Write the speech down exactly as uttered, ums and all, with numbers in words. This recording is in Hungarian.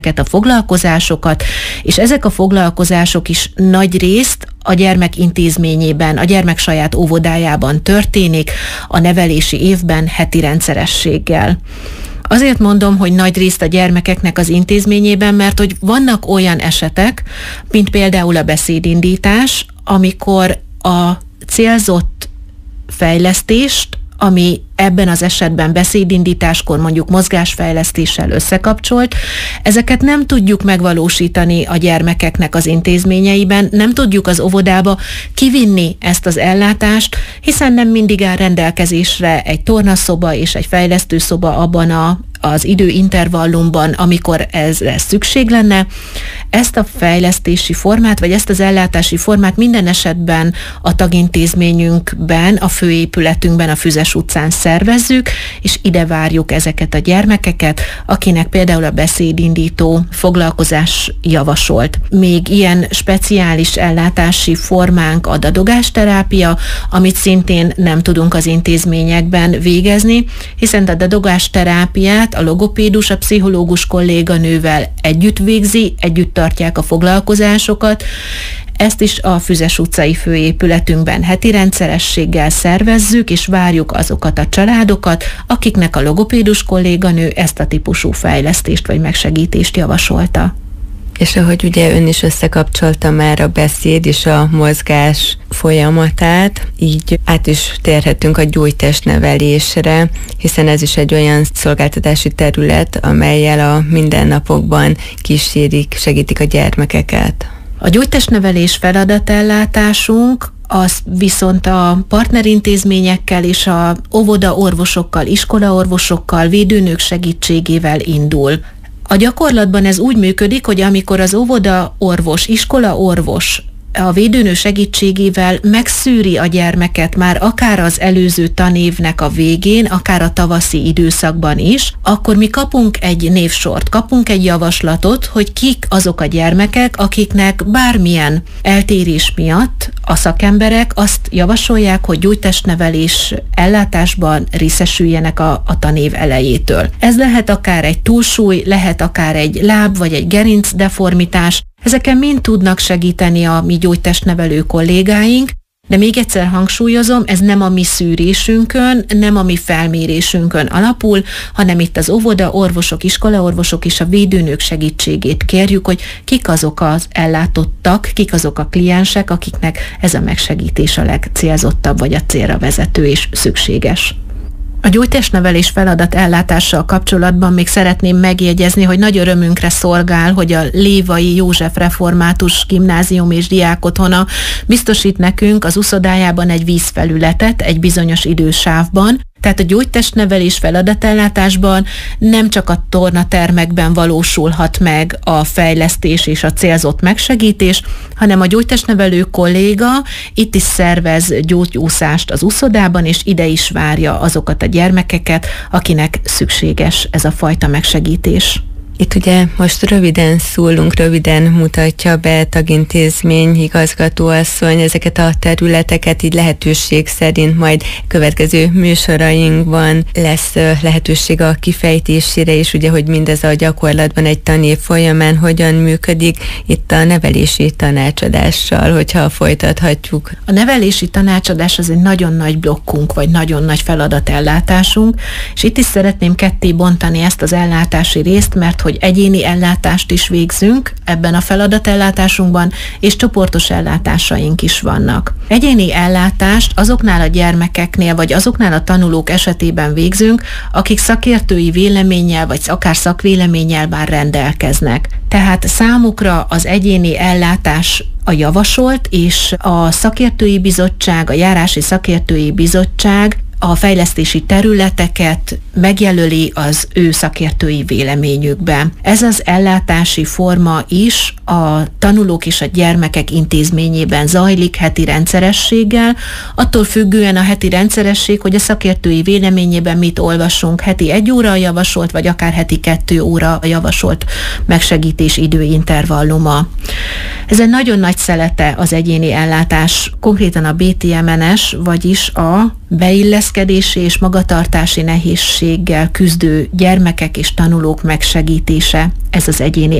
a foglalkozásokat, és ezek a foglalkozások is nagy részt a gyermek intézményében, a gyermek saját óvodájában történik, a nevelési évben heti rendszerességgel. Azért mondom, hogy nagy részt a gyermekeknek az intézményében, mert hogy vannak olyan esetek, mint például a beszédindítás, amikor a célzott fejlesztést, ami ebben az esetben beszédindításkor mondjuk mozgásfejlesztéssel összekapcsolt, ezeket nem tudjuk megvalósítani a gyermekeknek az intézményeiben, nem tudjuk az óvodába kivinni ezt az ellátást, hiszen nem mindig áll rendelkezésre egy tornaszoba és egy fejlesztőszoba abban a az időintervallumban, amikor ezre szükség lenne. Ezt a fejlesztési formát, vagy ezt az ellátási formát minden esetben a tagintézményünkben, a főépületünkben, a Füzes utcán szervezzük, és ide várjuk ezeket a gyermekeket, akinek például a beszédindító foglalkozás javasolt. Még ilyen speciális ellátási formánk a dadogásterápia, amit szintén nem tudunk az intézményekben végezni, hiszen a dadogásterápiát a logopédus, a pszichológus kolléganővel együtt végzi, együtt tartják a foglalkozásokat. Ezt is a Füzes utcai főépületünkben heti rendszerességgel szervezzük, és várjuk azokat a családokat, akiknek a logopédus kolléganő ezt a típusú fejlesztést vagy megsegítést javasolta. És ahogy ugye ön is összekapcsolta már a beszéd és a mozgás folyamatát, így át is térhetünk a gyógytestnevelésre, hiszen ez is egy olyan szolgáltatási terület, amellyel a mindennapokban kísérik, segítik a gyermekeket. A gyógytestnevelés feladatellátásunk az viszont a partnerintézményekkel és a óvodaorvosokkal, iskolaorvosokkal, védőnők segítségével indul. A gyakorlatban ez úgy működik, hogy amikor az óvodaorvos, iskolaorvos a védőnő segítségével megszűri a gyermeket már akár az előző tanévnek a végén, akár a tavaszi időszakban is, akkor mi kapunk egy névsort, kapunk egy javaslatot, hogy kik azok a gyermekek, akiknek bármilyen eltérés miatt a szakemberek azt javasolják, hogy gyógytestnevelés ellátásban részesüljenek a, a tanév elejétől. Ez lehet akár egy túlsúly, lehet akár egy láb vagy egy gerinc deformitás. Ezeken mind tudnak segíteni a mi gyógytestnevelő kollégáink, de még egyszer hangsúlyozom, ez nem a mi szűrésünkön, nem a mi felmérésünkön alapul, hanem itt az óvoda, orvosok, iskolaorvosok és a védőnők segítségét kérjük, hogy kik azok az ellátottak, kik azok a kliensek, akiknek ez a megsegítés a legcélzottabb, vagy a célra vezető és szükséges. A gyógytestnevelés feladat ellátással kapcsolatban még szeretném megjegyezni, hogy nagy örömünkre szolgál, hogy a Lévai József Református Gimnázium és Diákotthona biztosít nekünk az uszodájában egy vízfelületet egy bizonyos idősávban. Tehát a gyógytestnevelés feladatellátásban nem csak a tornatermekben valósulhat meg a fejlesztés és a célzott megsegítés, hanem a gyógytestnevelő kolléga itt is szervez gyógyúszást az uszodában, és ide is várja azokat a gyermekeket, akinek szükséges ez a fajta megsegítés. Itt ugye most röviden szólunk, röviden mutatja be tagintézmény igazgatóasszony ezeket a területeket, így lehetőség szerint majd következő műsorainkban lesz lehetőség a kifejtésére is, ugye, hogy mindez a gyakorlatban egy tanév folyamán hogyan működik, itt a nevelési tanácsadással, hogyha folytathatjuk. A nevelési tanácsadás az egy nagyon nagy blokkunk, vagy nagyon nagy feladatellátásunk, és itt is szeretném ketté bontani ezt az ellátási részt, mert hogy egyéni ellátást is végzünk ebben a feladatellátásunkban, és csoportos ellátásaink is vannak. Egyéni ellátást azoknál a gyermekeknél, vagy azoknál a tanulók esetében végzünk, akik szakértői véleménnyel, vagy akár szakvéleménnyel már rendelkeznek. Tehát számukra az egyéni ellátás a javasolt, és a szakértői bizottság, a járási szakértői bizottság a fejlesztési területeket megjelöli az ő szakértői véleményükben. Ez az ellátási forma is a tanulók és a gyermekek intézményében zajlik heti rendszerességgel, attól függően a heti rendszeresség, hogy a szakértői véleményében mit olvasunk, heti egy óra javasolt, vagy akár heti kettő óra javasolt megsegítés időintervalluma. Ez egy nagyon nagy szelete az egyéni ellátás, konkrétan a bé té em en es, vagyis a beilleszkedési és magatartási nehézséggel küzdő gyermekek és tanulók megsegítése. Ez az egyéni